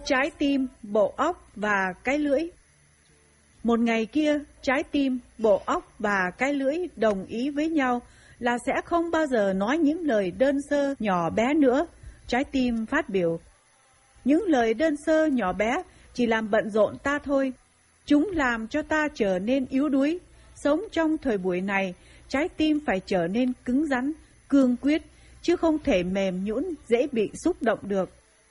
Trái tim, bộ óc và cái lưỡi. Một ngày kia, trái tim, bộ óc và cái lưỡi đồng ý với nhau là sẽ không bao giờ nói những lời đơn sơ nhỏ bé nữa. Trái tim phát biểu: những lời đơn sơ nhỏ bé chỉ làm bận rộn ta thôi. Chúng làm cho ta trở nên yếu đuối. Sống trong thời buổi này, trái tim phải trở nên cứng rắn, cương quyết, chứ không thể mềm nhũn, dễ bị xúc động được.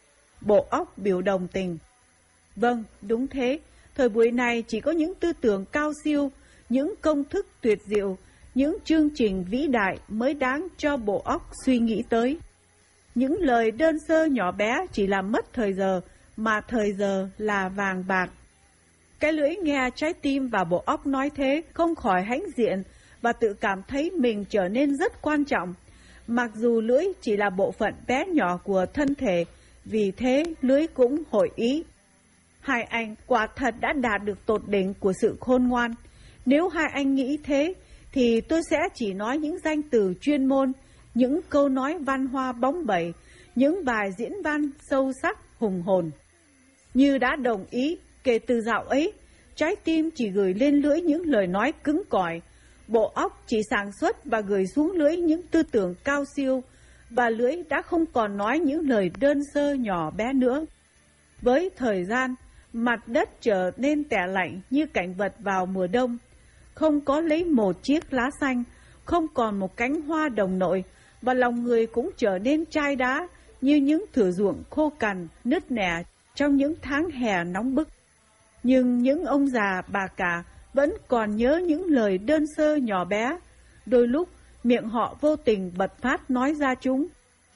Bộ óc biểu đồng tình: vâng, đúng thế. Thời buổi này chỉ có những tư tưởng cao siêu, những công thức tuyệt diệu, những chương trình vĩ đại mới đáng cho bộ óc suy nghĩ tới. Những lời đơn sơ nhỏ bé chỉ làm mất thời giờ, mà thời giờ là vàng bạc. Cái lưỡi nghe trái tim và bộ óc nói thế không khỏi hãnh diện và tự cảm thấy mình trở nên rất quan trọng, mặc dù lưỡi chỉ là bộ phận bé nhỏ của thân thể, vì thế lưỡi cũng hội ý. Hai anh quả thật đã đạt được tột đỉnh của sự khôn ngoan. Nếu hai anh nghĩ thế, thì tôi sẽ chỉ nói những danh từ chuyên môn, những câu nói văn hoa bóng bẩy, những bài diễn văn sâu sắc, hùng hồn. Như đã đồng ý, kể từ dạo ấy, trái tim chỉ gửi lên lưỡi những lời nói cứng cỏi, bộ óc chỉ sản xuất và gửi xuống lưỡi những tư tưởng cao siêu, và lưỡi đã không còn nói những lời đơn sơ nhỏ bé nữa. Với thời gian, mặt đất trở nên tẻ lạnh như cảnh vật vào mùa đông, không có lấy một chiếc lá xanh, không còn một cánh hoa đồng nội, và lòng người cũng trở nên chai đá như những thửa ruộng khô cằn, nứt nẻ trong những tháng hè nóng bức. Nhưng những ông già bà cả vẫn còn nhớ những lời đơn sơ nhỏ bé, đôi lúc miệng họ vô tình bật phát nói ra chúng.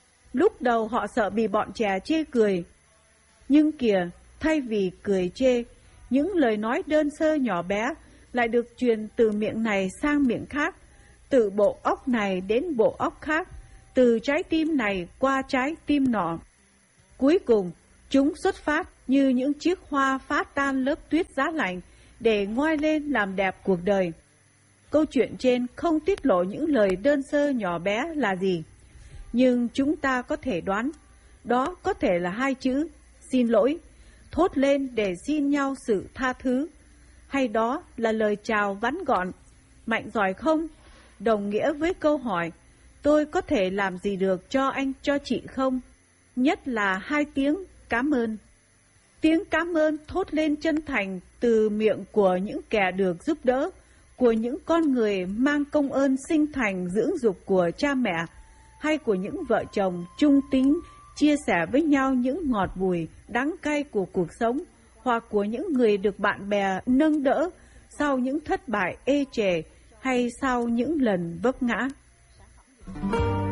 Lúc đầu họ sợ bị bọn trẻ chê cười, nhưng kìa, thay vì cười chê, những lời nói đơn sơ nhỏ bé lại được truyền từ miệng này sang miệng khác, từ bộ óc này đến bộ óc khác, từ trái tim này qua trái tim nọ. Cuối cùng, chúng xuất phát như những chiếc hoa phá tan lớp tuyết giá lạnh để ngoi lên làm đẹp cuộc đời. Câu chuyện trên không tiết lộ những lời đơn sơ nhỏ bé là gì, nhưng chúng ta có thể đoán, đó có thể là hai chữ xin lỗi, thốt lên để xin nhau sự tha thứ, hay đó là lời chào vắn gọn, mạnh giỏi không, đồng nghĩa với câu hỏi tôi có thể làm gì được cho anh cho chị không, nhất là hai tiếng cảm ơn. Tiếng cảm ơn thốt lên chân thành từ miệng của những kẻ được giúp đỡ, của những con người mang công ơn sinh thành dưỡng dục của cha mẹ, hay của những vợ chồng trung tín chia sẻ với nhau những ngọt bùi, đắng cay của cuộc sống, hoặc của những người được bạn bè nâng đỡ sau những thất bại ê chề hay sau những lần vấp ngã.